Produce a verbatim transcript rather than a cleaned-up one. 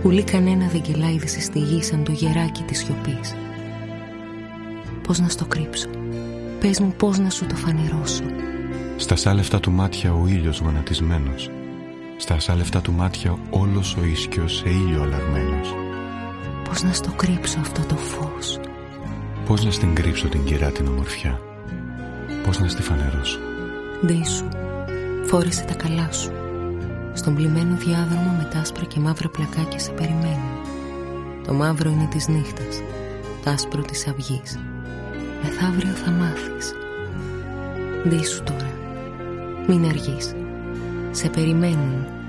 Ουλή κανένα δεν κελάιδισε στη γη σαν το γεράκι της σιωπής. Πώς να στο κρύψω, πες μου πώς να σου το φανερώσω. Στα σάλευτα του μάτια ο ήλιος γονατισμένος, στα σάλευτα του μάτια όλος ο ίσκιος σε ήλιο αλλαγμένος. Πώς να στο κρύψω αυτό το φως, πώς να στην κρύψω την κυρά την ομορφιά, πώς να στη φανερώσω. Ντύσου, φόρεσε τα καλά σου. Στον πλημμένο διάδρομο με τ' άσπρα και μαύρα πλακάκια σε περιμένουν. Το μαύρο είναι της νύχτας, το άσπρο της αυγής. Μεθαύριο θα μάθεις. Ντύσου τώρα, μην αργείς. Σε περιμένουν